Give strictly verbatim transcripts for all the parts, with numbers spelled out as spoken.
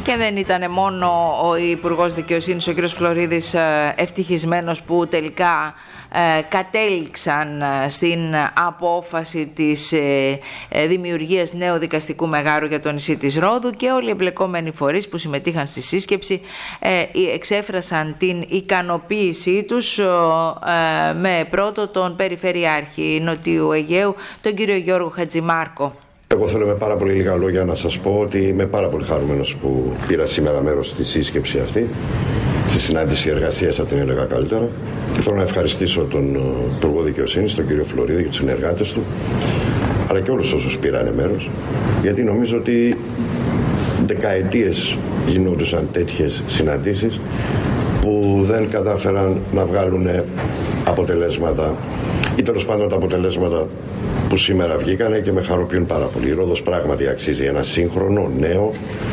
Και δεν ήταν μόνο ο Υπουργός Δικαιοσύνης, ο κ. Φλωρίδης, ευτυχισμένος που τελικά ε, κατέληξαν στην απόφαση της ε, ε, δημιουργίας νέου δικαστικού μεγάρου για το νησί της Ρόδου, και όλοι οι εμπλεκόμενοι φορείς που συμμετείχαν στη σύσκεψη ε, εξέφρασαν την ικανοποίησή τους ε, με πρώτο τον Περιφερειάρχη Νοτιού Αιγαίου, τον κύριο Γιώργο Χατζημάρκο. Εγώ θέλω με πάρα πολύ λίγα λόγια να σας πω ότι είμαι πάρα πολύ χαρούμενος που πήρα σήμερα μέρος στη σύσκεψη αυτή, στη συνάντηση εργασίας, θα την έλεγα καλύτερα. Και θέλω να ευχαριστήσω τον Υπουργό Δικαιοσύνης, τον κύριο Φλωρίδη, και τους συνεργάτες του, αλλά και όλους όσους πήρανε μέρος, γιατί νομίζω ότι δεκαετίες γινόντουσαν τέτοιες συναντήσεις που δεν κατάφεραν να βγάλουν αποτελέσματα, ή τέλος πάντων τα αποτελέσματα που σήμερα βγήκανε, και με χαροποιούν πάρα πολύ. Η Ρόδος πράγματι αξίζει ένα σύγχρονο, νέο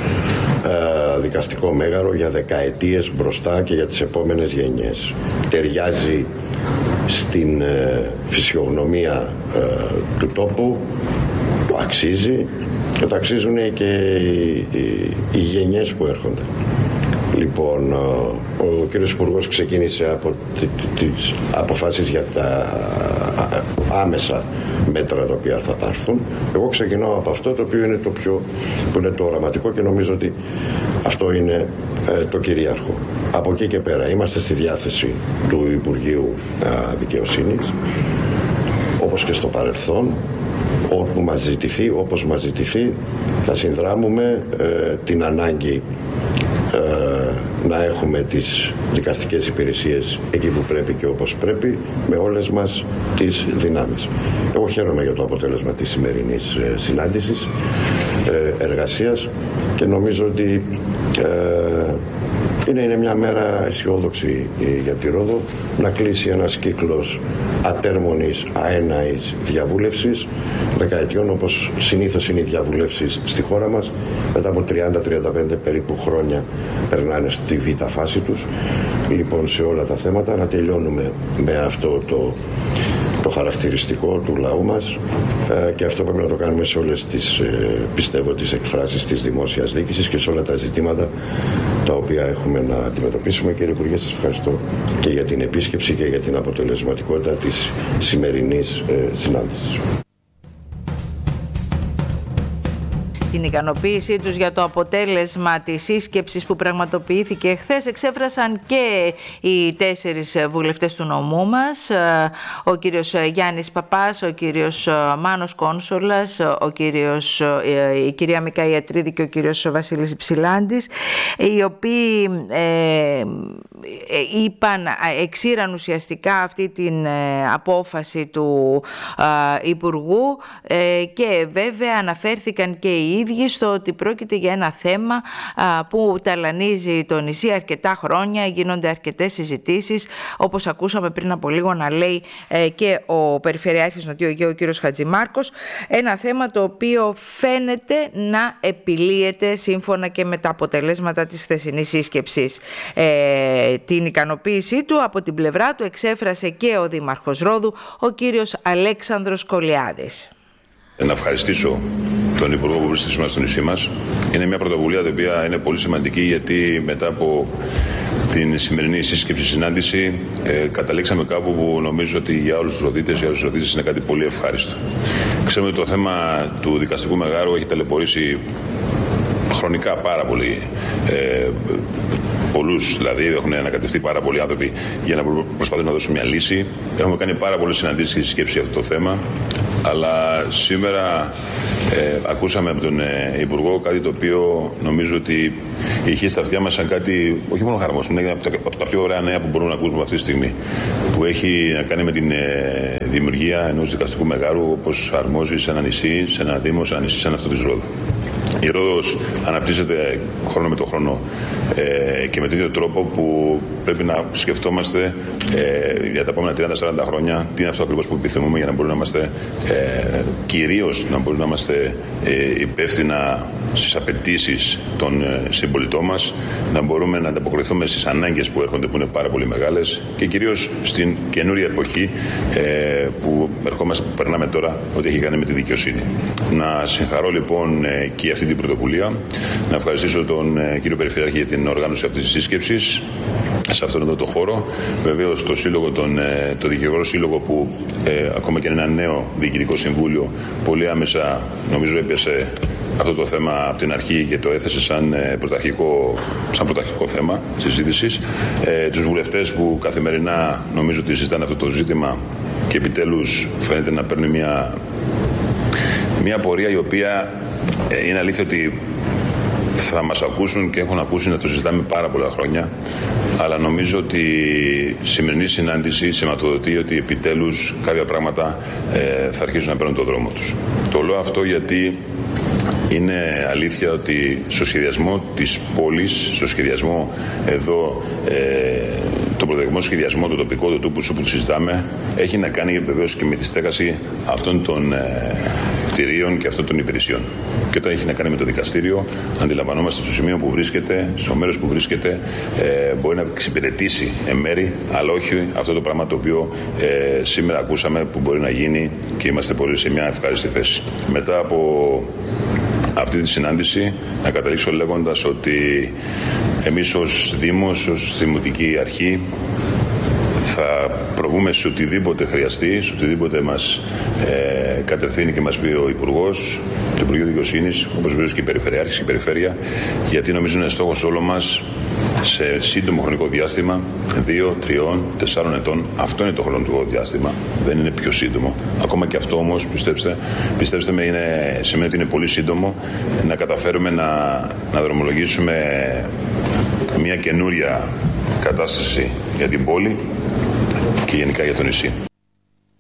ε, δικαστικό μέγαρο για δεκαετίες μπροστά και για τις επόμενες γενιές. Ταιριάζει στην ε, φυσιογνωμία ε, του τόπου, το αξίζει, και το αξίζουν και οι, οι, οι γενιές που έρχονται. Λοιπόν, ο κύριος Υπουργός ξεκίνησε από τις αποφάσεις για τα άμεσα μέτρα τα οποία θα πάρθουν. Εγώ ξεκινάω από αυτό το οποίο είναι το πιο, που είναι το οραματικό, και νομίζω ότι αυτό είναι ε, το κυρίαρχο. Από εκεί και πέρα είμαστε στη διάθεση του Υπουργείου α, Δικαιοσύνης, όπως και στο παρελθόν, όπου μας ζητηθεί, όπως μας ζητηθεί, θα συνδράμουμε ε, την ανάγκη ε, να έχουμε τις δικαστικές υπηρεσίες εκεί που πρέπει και όπως πρέπει, με όλες μας τις δυνάμεις. Εγώ χαίρομαι για το αποτέλεσμα της σημερινής ε, συνάντησης ε, εργασίας, και νομίζω ότι ε, είναι, είναι μια μέρα αισιόδοξη για τη Ρόδο, να κλείσει ένας κύκλος ατέρμονης, αέναης διαβούλευσης δεκαετιών, όπως συνήθως είναι οι διαβουλεύσεις στη χώρα μας. Μετά από τριάντα με τριάντα πέντε περίπου χρόνια περνάνε στη β' φάση τους. Λοιπόν, σε όλα τα θέματα να τελειώνουμε με αυτό το, το χαρακτηριστικό του λαού μας, ε, και αυτό πρέπει να το κάνουμε σε όλες τις, ε, πιστεύω, τις εκφράσεις της δημόσιας διοίκησης και σε όλα τα ζητήματα τα οποία έχουμε να αντιμετωπίσουμε. Κύριε Υπουργέ, σας ευχαριστώ και για την επίσκεψη και για την αποτελεσματικότητα της σημερινής ε, συνάντησης. Την ικανοποίησή τους για το αποτέλεσμα της σύσκεψης που πραγματοποιήθηκε χθες εξέφρασαν και οι τέσσερις βουλευτές του νομού μας, ο κύριος Γιάννης Παπάς, ο κύριος Μάνος Κόνσολας, ο κύριος, η κυρία Μικά Ιατρίδη και ο κύριος Βασίλης Ψηλάντης, οι οποίοι ε, είπαν, εξήραν ουσιαστικά αυτή την απόφαση του ε, Υπουργού, ε, και βέβαια αναφέρθηκαν και οι ίδιοι στο ότι πρόκειται για ένα θέμα α, που ταλανίζει το νησί αρκετά χρόνια, γίνονται αρκετές συζητήσεις, όπως ακούσαμε πριν από λίγο να λέει ε, και ο Περιφερειάρχης Νοτιού Αιγαίου, ο κύριος Χατζημάρκος, ένα θέμα το οποίο φαίνεται να επιλύεται σύμφωνα και με τα αποτελέσματα της χθεσινής σύσκεψης. Ε, την ικανοποίησή του από την πλευρά του εξέφρασε και ο Δήμαρχος Ρόδου, ο κύριος Αλέξανδρος Κολιάδης. Να ευχαριστήσω τον Υπουργό που βρίσκεται σήμερα στο νησί μας. Είναι μια πρωτοβουλία η οποία είναι πολύ σημαντική, γιατί μετά από την σημερινή σύσκεψη συνάντηση ε, καταλήξαμε κάπου που νομίζω ότι για όλους τους Ροδίτες, για όλους τους Ροδίτες είναι κάτι πολύ ευχάριστο. Ξέρουμε ότι το θέμα του δικαστικού μεγάρου έχει ταλαιπωρήσει χρονικά πάρα πολύ. Ε, Πολλούς δηλαδή έχουν ανακατευτεί πάρα πολλοί άνθρωποι για να προσπαθούν να δώσουν μια λύση. Έχουμε κάνει πάρα πολλές συναντήσεις και συσκέψεις για αυτό το θέμα. Αλλά σήμερα ε, ακούσαμε από τον ε, Υπουργό κάτι το οποίο νομίζω ότι είχε στα αυτιά μας σαν κάτι όχι μόνο χαρμόσυνο, είναι από τα, από τα πιο ωραία νέα που μπορούμε να ακούσουμε αυτή τη στιγμή. Που έχει να κάνει με την ε, δημιουργία ενός δικαστικού μεγάρου, όπως αρμόζει σε ένα νησί, σε ένα δήμο, σε ένα νησί σαν αυτό της Ρόδου. Η Ρόδος αναπτύσσεται χρόνο με το χρόνο ε, και με τέτοιο τρόπο που πρέπει να σκεφτόμαστε ε, για τα επόμενα τριάντα με σαράντα χρόνια τι είναι αυτό ακριβώς που επιθυμούμε, για να μπορούμε να είμαστε ε, κυρίως να μπορούμε να είμαστε ε, υπεύθυνα στις απαιτήσεις των ε, συμπολιτών μας, να μπορούμε να ανταποκριθούμε στις ανάγκες που έρχονται, που είναι πάρα πολύ μεγάλες, και κυρίως στην καινούρια εποχή ε, που ερχόμαστε, που περνάμε τώρα, ότι έχει κάνει με τη δικαιοσύνη. Να συγχαρώ λοιπόν ε, και αυτή τη την πρωτοβουλία. Να ευχαριστήσω τον ε, κύριο Περιφερειάρχη για την οργάνωση αυτής της σύσκεψης σε αυτόν εδώ το χώρο. Βεβαίως το σύλλογο, τον, το δικηγορό σύλλογο που ε, ακόμα και ένα νέο διοικητικό συμβούλιο πολύ άμεσα νομίζω έπιασε αυτό το θέμα από την αρχή και το έθεσε σαν πρωταρχικό, σαν πρωταρχικό θέμα συζήτησης. Ε, τους βουλευτές που καθημερινά νομίζω ότι συζητάνε αυτό το ζήτημα και επιτέλους φαίνεται να παίρνει μια, μια πορεία η οποία ε, είναι αλήθεια ότι θα μας ακούσουν και έχουν ακούσει να το συζητάμε πάρα πολλά χρόνια, αλλά νομίζω ότι η σημερινή συνάντηση σηματοδοτεί ότι επιτέλους κάποια πράγματα ε, θα αρχίσουν να παίρνουν τον δρόμο τους. Το λέω αυτό γιατί είναι αλήθεια ότι στο σχεδιασμό της πόλης, στο σχεδιασμό εδώ, ε, το πρωτογενικό σχεδιασμό, το τοπικό, το τούπου που συζητάμε, έχει να κάνει βεβαίως και με τη στέγαση αυτών των ε, κτηρίων και αυτών των υπηρεσιών. Και όταν έχει να κάνει με το δικαστήριο, αντιλαμβανόμαστε στο σημείο που βρίσκεται, στο μέρος που βρίσκεται, ε, μπορεί να εξυπηρετήσει εν μέρη, αλλά όχι αυτό το πράγμα το οποίο ε, σήμερα ακούσαμε που μπορεί να γίνει και είμαστε πολύ σε μια ευχάριστη θέση. Μετά από αυτή τη συνάντηση, να καταλήξω λέγοντας ότι εμείς ως Δήμος, ως Δημοτική Αρχή, θα προβούμε σε οτιδήποτε χρειαστεί, σε οτιδήποτε μας ε, κατευθύνει και μας πει ο Υπουργός, το Υπουργείο Δικαιοσύνης, όπως βρίσκει και η Περιφερειάρχης και η Περιφέρεια, γιατί νομίζω είναι στόχος όλο μας σε σύντομο χρονικό διάστημα, δύο, τριών, τεσσάρων ετών. Αυτό είναι το χρονικό διάστημα, δεν είναι πιο σύντομο. Ακόμα και αυτό όμως, πιστέψτε, πιστέψτε με, είναι, σημαίνει ότι είναι πολύ σύντομο να καταφέρουμε να, να δρομολογήσουμε μια καινούρια κατάσταση για την πόλη και γενικά για το νησί.